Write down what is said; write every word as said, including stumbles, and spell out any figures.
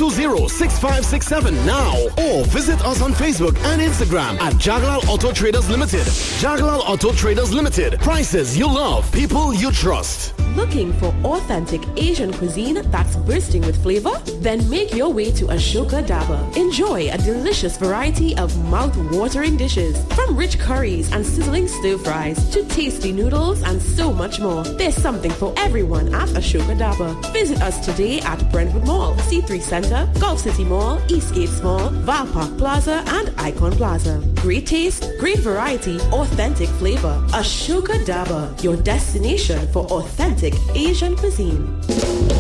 two zero, six five six seven now or visit us on Facebook and Instagram at Jaglal Auto Traders Limited. Jaglal Auto Traders Limited. Prices you love, people you trust. Looking for authentic Asian cuisine that's bursting with flavor? Then make your way to Ashoka Dhaba. Enjoy a delicious variety of mouth-watering dishes, from rich curries and sizzling stir-fries to tasty noodles and so much more. There's something for everyone at Ashoka Dhaba. Visit us today at Brentwood Mall, C three Center, Gulf City Mall, Eastgate Mall, Val Park Plaza, and Icon Plaza. Great taste, great variety, authentic flavor. Ashoka Dhaba, your destination for authentic Asian cuisine.